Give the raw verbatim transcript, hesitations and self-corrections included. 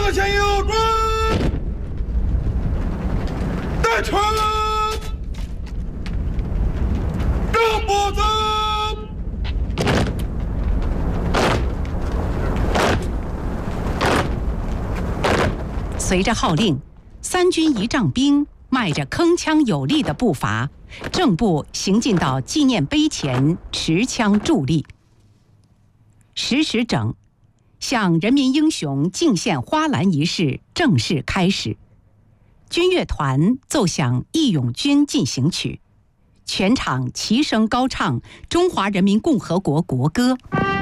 各前右转，带车，正步走。 随着号令，三军仪仗兵迈着铿锵有力的步伐，正步行进到纪念碑前，持枪伫立。十时整，向人民英雄敬献花篮仪式正式开始。军乐团奏响《义勇军进行曲》，全场齐声高唱中华人民共和国国歌。